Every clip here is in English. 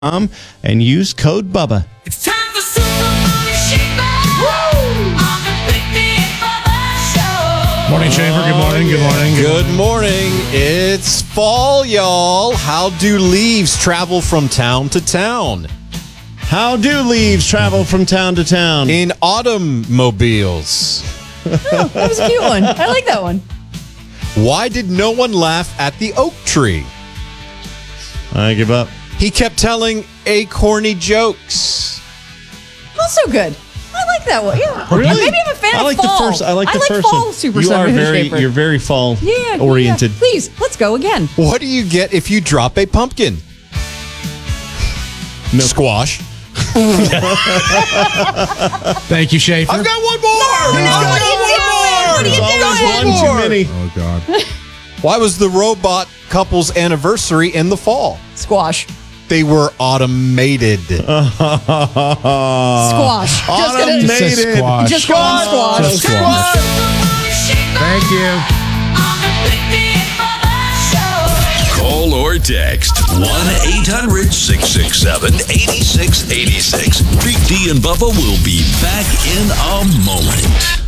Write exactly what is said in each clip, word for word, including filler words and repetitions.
and use code BUBBA. It's time for Super Money Shaver on the Big D and Bubba Show. Morning, Shaver. Good morning. Good morning. Good morning. It's fall, y'all. How do leaves travel from town to town? How do leaves travel from town to town? In automobiles. Oh, that was a cute one. I like that one. Why did no one laugh at the oak tree? I give up. He kept telling acorny jokes. Also good. I like that one. Yeah. Really? Maybe I'm a fan I like of fall. the first. I like the I like first fall one. super you are Super very. Shaver. You're very fall yeah, oriented. Yeah. Please, let's go again. What do you get if you drop a pumpkin? Milk. Squash. Thank you, Shaver. I've got one more. No, I've what are you got doing? one more. What are you There's always doing? one too many. Oh, God. Why was the robot couple's anniversary in the fall? Squash. They were automated. Squash. Just gonna, Automated. Just says squash. just go on squash. Just squash. Super Money Shaver Thank you. on the Big D and Bubba Show. Call or text one eight hundred six six seven eight six eight six. Big D and Bubba will be back in a moment.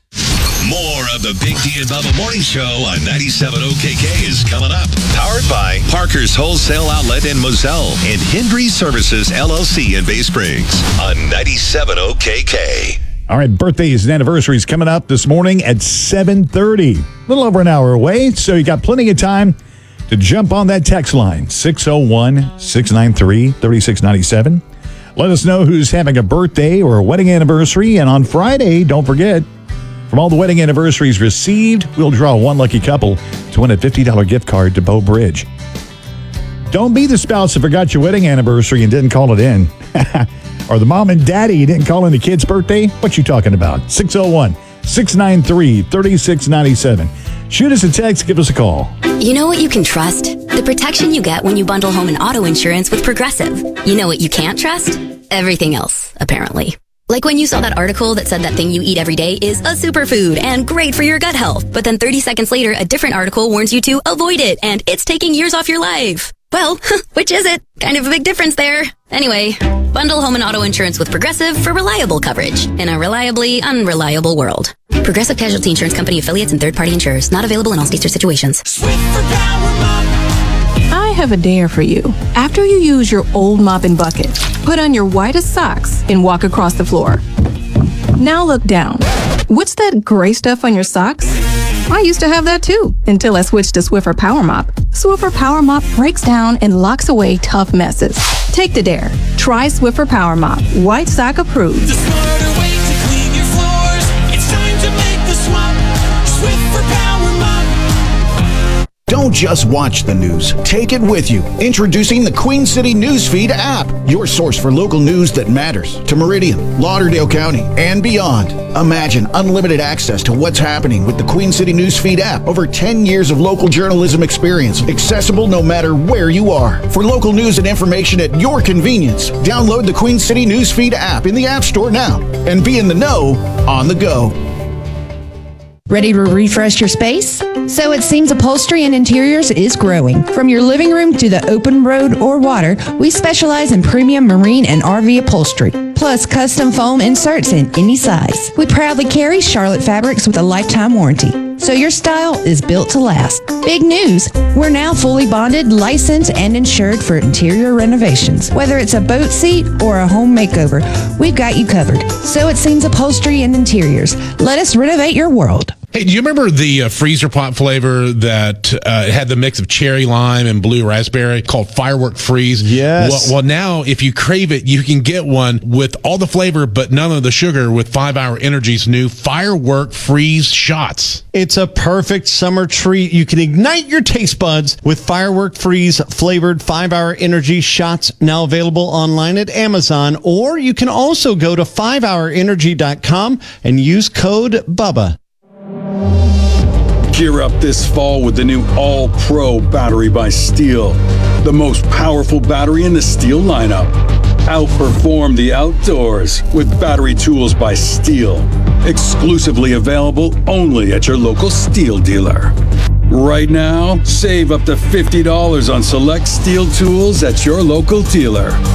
More of the Big D and Bubba Morning Show on ninety-seven O K K is coming up. Powered by Parker's Wholesale Outlet in Moselle and Hendry Services L L C in Bay Springs on ninety-seven O K K. All right, birthdays and anniversaries coming up this morning at seven thirty. A little over an hour away, so you got plenty of time to jump on that text line, six oh one, six nine three, three six nine seven. Let us know who's having a birthday or a wedding anniversary. And on Friday, don't forget, from all the wedding anniversaries received, we'll draw one lucky couple to win a fifty dollars gift card to Bow Bridge. Don't be the spouse that forgot your wedding anniversary and didn't call it in. Or the mom and daddy didn't call in the kid's birthday. What you talking about? six oh one, six nine three, three six nine seven. Shoot us a text, give us a call. You know what you can trust? The protection you get when you bundle home and auto insurance with Progressive. You know what you can't trust? Everything else, apparently. Like when you saw that article that said that thing you eat every day is a superfood and great for your gut health, but then thirty seconds later, a different article warns you to avoid it and it's taking years off your life. Well, which is it? Kind of a big difference there. Anyway, bundle home and auto insurance with Progressive for reliable coverage in a reliably unreliable world. Progressive Casualty Insurance Company affiliates and third-party insurers. Not available in all states or situations. Swiffer Power Mop. I have a dare for you. After you use your old mopping bucket, put on your whitest socks and walk across the floor. Now look down. What's that gray stuff on your socks? I used to have that too, until I switched to Swiffer Power Mop. Swiffer Power Mop breaks down and locks away tough messes. Take the dare. Try Swiffer Power Mop. White sock approved. The smarter way to clean your floors. It's time to make the swap. Swiffer Power Mop. Don't just watch the news. Take it with you. Introducing the Queen City Newsfeed app, your source for local news that matters to Meridian, Lauderdale County, and beyond. Imagine unlimited access to what's happening with the Queen City Newsfeed app. Over ten years of local journalism experience, accessible no matter where you are. For local news and information at your convenience, download the Queen City Newsfeed app in the App Store now and be in the know on the go. Ready to refresh your space? So it seems upholstery and interiors is growing. From your living room to the open road or water, we specialize in premium marine and R V upholstery, plus custom foam inserts in any size. We proudly carry Charlotte fabrics with a lifetime warranty, so your style is built to last. Big news! We're now fully bonded, licensed, and insured for interior renovations. Whether it's a boat seat or a home makeover, we've got you covered. So it seems upholstery and interiors. Let us renovate your world. Hey, do you remember the uh, freezer pop flavor that uh, had the mix of cherry lime and blue raspberry called Firework Freeze? Yes. Well, well, now if you crave it, you can get one with all the flavor but none of the sugar with five hour Energy's new Firework Freeze shots. It's a perfect summer treat. You can ignite your taste buds with Firework Freeze flavored five hour Energy shots, now available online at Amazon, or you can also go to five hour energy dot com and use code BUBBA. Gear up this fall with the new All-Pro battery by Steel, the most powerful battery in the Steel lineup. Outperform the outdoors with battery tools by Steel. Exclusively available only at your local Steel dealer. Right now, save up to fifty dollars on select steel tools at your local dealer.